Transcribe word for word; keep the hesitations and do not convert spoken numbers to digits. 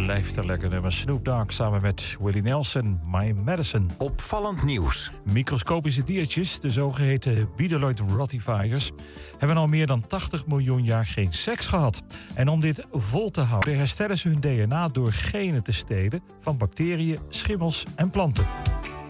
blijft een lekker nummer. Snoop Dogg samen met Willie Nelson, My Medicine. Opvallend nieuws. Microscopische diertjes, de zogeheten Bideloid rottweilers, hebben al meer dan tachtig miljoen jaar geen seks gehad. En om dit vol te houden herstellen ze hun D N A door genen te stelen van bacteriën, schimmels en planten.